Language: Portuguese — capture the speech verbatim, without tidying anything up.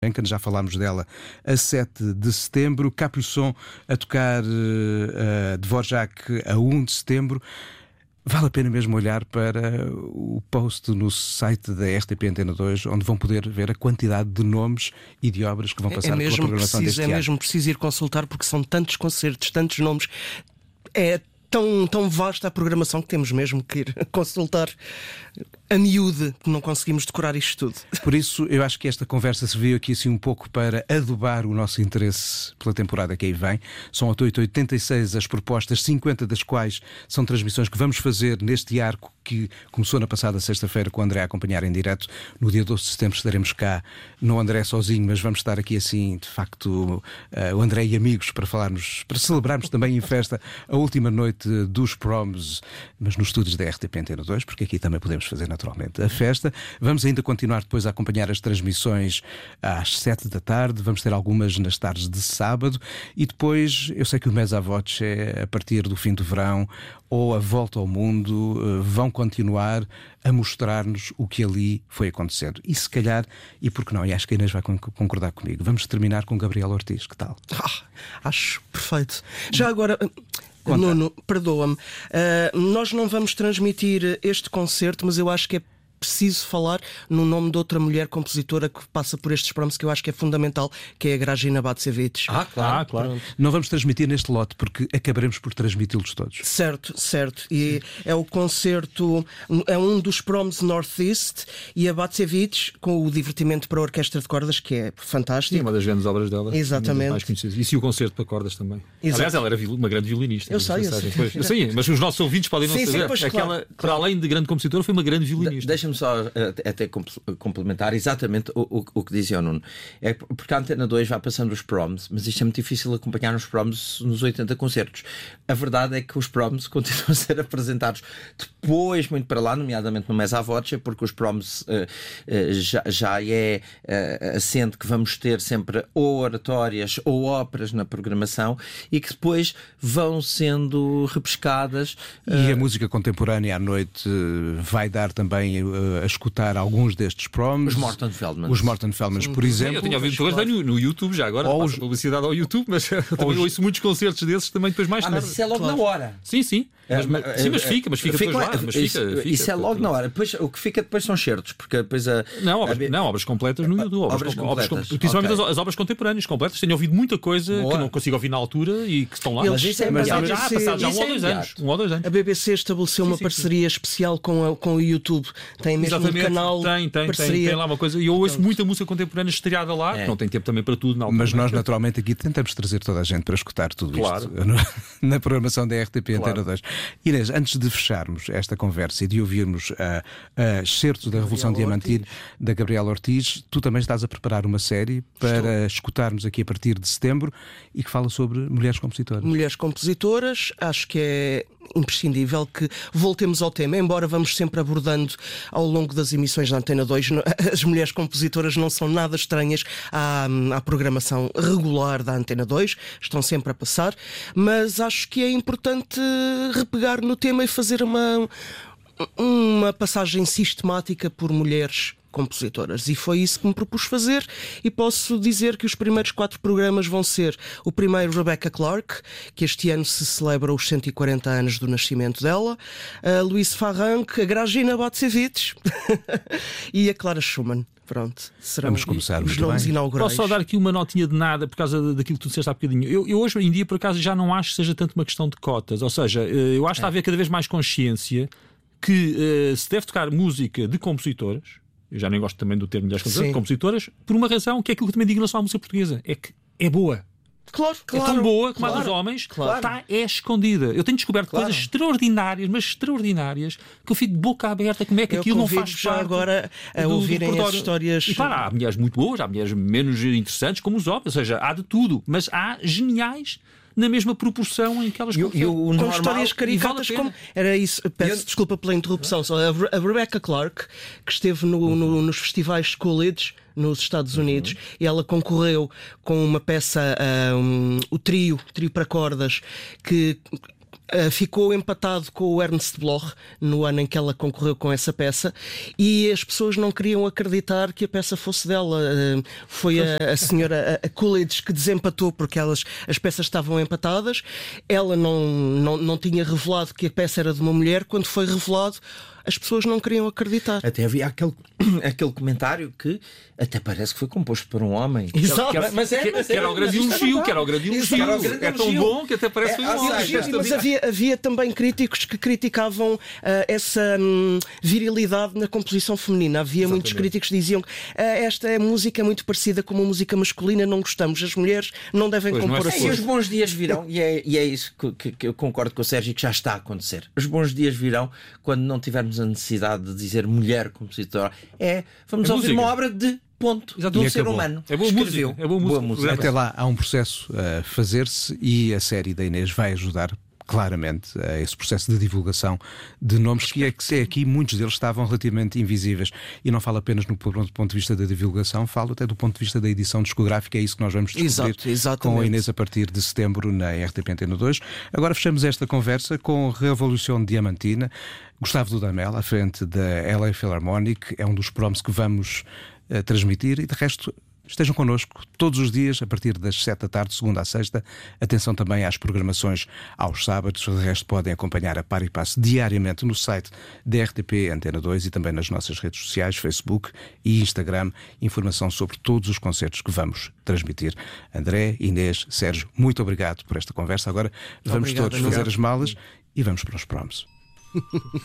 Já falámos dela a sete de setembro, Capuçon a tocar uh, Dvorak a um de setembro. Vale a pena mesmo olhar para o post no site da R T P Antena dois, onde vão poder ver a quantidade de nomes e de obras que vão passar é pela programação preciso, deste é ano. É mesmo preciso ir consultar, porque são tantos concertos, tantos nomes. É tão, tão vasta a programação que temos mesmo que ir consultar a miúde, que não conseguimos decorar isto tudo. Por isso, eu acho que esta conversa serviu aqui assim um pouco para adubar o nosso interesse pela temporada que aí vem. São oitenta e seis as propostas, cinquenta das quais são transmissões que vamos fazer neste arco que começou na passada sexta-feira com o André a acompanhar em direto. No dia doze de setembro estaremos cá, não o André sozinho, mas vamos estar aqui assim, de facto, uh, o André e amigos para falarmos, para celebrarmos também em festa a última noite dos Proms, mas nos estúdios da R T P Antena dois, porque aqui também podemos fazer naturalmente a festa. Vamos ainda continuar depois a acompanhar as transmissões às sete da tarde, vamos ter algumas nas tardes de sábado e depois, eu sei que o Mesa Voce é a partir do fim do verão ou a volta ao mundo, vão continuar a mostrar-nos o que ali foi acontecendo. E se calhar, e por que não, e acho que a Inês vai concordar comigo, vamos terminar com Gabriel Ortiz, que tal? Ah, acho perfeito. Já agora... Conta. Nuno, perdoa-me. Uh, nós não vamos transmitir este concerto, mas eu acho que é preciso falar no nome de outra mulher compositora que passa por estes proms, que eu acho que é fundamental, que é a Gražina Bacevich. Ah, claro, ah, claro. Não vamos transmitir neste lote, porque acabaremos por transmiti-los todos. Certo, certo. E é o concerto, é um dos proms Northeast, e a Bacevich, com o divertimento para a orquestra de cordas, que é fantástico. Sim, uma das grandes obras dela. Exatamente. Mais conhecidas. E sim, o concerto para cordas também. Exato. Aliás, ela era uma grande violinista. Eu sei, eu sei. Pois, eu sei, mas os nossos ouvintes podem não sim, saber. Sim, pois, Aquela, claro, para claro. Além de grande compositora, foi uma grande violinista. Deixa-me só até complementar exatamente o, o, o que dizia o Nuno. É porque a Antena dois vai passando os proms, mas isto é muito difícil acompanhar os proms nos oitenta concertos. A verdade é que os proms continuam a ser apresentados depois, muito para lá, nomeadamente no Mesa Voce, porque os proms uh, uh, já, já é uh, assente que vamos ter sempre ou oratórias ou óperas na programação e que depois vão sendo repescadas. Uh... E a música contemporânea à noite uh, vai dar também uh, a escutar alguns destes proms. Os Morton Feldman. Os Morton Feldman, por exemplo. Eu tinha ouvido depois claro. no, no YouTube, já agora, ou os... publicidade ao YouTube, mas eu também os... ouço muitos concertos desses também depois mais ah, tarde. Mas isso é logo claro. na hora. Sim, sim. Mas, mas, sim, mas fica, mas fica, fica depois lá. Mas isso, fica, fica, isso é logo na hora. Depois, o que fica depois são certos, porque depois a. Não, obras, a... não, obras completas no YouTube. Obras, obras completas. Obras, principalmente okay. as, as obras contemporâneas completas. Tenho ouvido muita coisa Boa. que não consigo ouvir na altura e que estão lá. Eles, mas, é, mas já, já, já B B C, passado já um ou dois anos. Um ou dois anos. A B B C estabeleceu sim, uma sim, parceria sim. especial com, a, com o YouTube. Tem mesmo um canal. Tem, tem, parceria. tem, tem lá uma coisa. E eu ouço então, muita música contemporânea estreada lá, é. que não tem tempo também para tudo. Na mas nós, naturalmente, aqui tentamos trazer toda a gente para escutar tudo claro. isto na programação da R T P claro. Antena dois. Inês, antes de fecharmos esta conversa e de ouvirmos a, a excerto da Revolução Diamantina da Gabriela Ortiz, tu também estás a preparar uma série para Estou. escutarmos aqui a partir de setembro e que fala sobre mulheres compositoras. Mulheres compositoras, acho que é imprescindível que voltemos ao tema, embora vamos sempre abordando ao longo das emissões da Antena dois, as mulheres compositoras não são nada estranhas à, à programação regular da Antena dois, estão sempre a passar, mas acho que é importante repegar no tema e fazer uma, uma passagem sistemática por mulheres compositoras, e foi isso que me propus fazer, e posso dizer que os primeiros quatro programas vão ser o primeiro Rebecca Clark, que este ano se celebra os cento e quarenta anos do nascimento dela, a Louise Farranc, a Gražina Bacevich e a Clara Schumann. Pronto, serão Vamos começar os nomes inaugurais. Posso só dar aqui uma notinha de nada por causa daquilo que tu disseste há bocadinho. Eu, eu hoje em dia, por acaso, já não acho que seja tanto uma questão de cotas, ou seja, eu acho que está a haver cada vez mais consciência que uh, se deve tocar música de compositoras. Eu já nem gosto também do termo mulheres compositoras, compositoras, por uma razão que é aquilo que também digo em relação à música portuguesa, é que é boa. Claro, claro. É tão boa como claro, a dos homens, claro. está é escondida. Eu tenho descoberto claro. coisas extraordinárias, mas extraordinárias, que eu fico de boca aberta. Como é que eu aquilo não faz já parte agora a do, ouvirem do as histórias. E claro, há mulheres muito boas, há mulheres menos interessantes como os homens, ou seja, há de tudo, mas há geniais na mesma proporção em que elas e, e o com normal, histórias caricatas vale como era isso. Peço eu... desculpa pela interrupção. Só a Rebecca Clark, que esteve no, no, nos festivais Coolidge nos Estados Unidos, uhum. e ela concorreu com uma peça, um, o trio, trio para cordas, que uh, ficou empatado com o Ernst Bloch no ano em que ela concorreu com essa peça, e as pessoas não queriam acreditar que a peça fosse dela. Uh, foi a, a senhora a, a Coolidge que desempatou, porque elas, as peças estavam empatadas. Ela não, não, não tinha revelado que a peça era de uma mulher. Quando foi revelado, as pessoas não queriam acreditar. Até havia aquele, aquele comentário que até parece que foi composto por um homem. Exato. Que era, Mas é- que- mas que era é- o grande mas isto é elogio, verdade. que era o grande elogio. Era o grande É tão elogio. bom que até parece que É, foi um ou homem. seja, Sim, mas havia, havia também críticos que criticavam ah, essa hum, virilidade na composição feminina. Havia muitos críticos que diziam que ah, esta é música muito parecida com uma música masculina, não gostamos. As mulheres não devem Pois, não é compor É, É, assim. e os bons dias virão, e é, e é isso que, que- que eu concordo com o Sérgio, que já está a acontecer. Os bons dias virão quando não tivermos a necessidade de dizer mulher compositora. É, vamos É ouvir música. uma obra de ponto, Exato. de um E ser acabou. humano. É boa Escreveu. música, é boa música. Até lá há um processo a fazer-se e a série da Inês vai ajudar claramente a esse processo de divulgação de nomes que é que é aqui muitos deles estavam relativamente invisíveis, e não falo apenas no ponto de vista da divulgação, falo até do ponto de vista da edição discográfica. É isso que nós vamos descobrir Exato, exatamente. com a Inês a partir de setembro na R T P Antena dois. Agora fechamos esta conversa com Revolução Diamantina. Gustavo Dudamel, à frente da L A Philharmonic, é um dos proms que vamos uh, transmitir, e de resto estejam connosco todos os dias a partir das sete da tarde, segunda a sexta. Atenção também às programações aos sábados. De resto, podem acompanhar a par e passo diariamente no site da R T P Antena dois e também nas nossas redes sociais, Facebook e Instagram. Informação sobre todos os concertos que vamos transmitir. André, Inês, Sérgio, muito obrigado por esta conversa. Agora vamos Obrigado, todos fazer obrigado. as malas e vamos para os proms.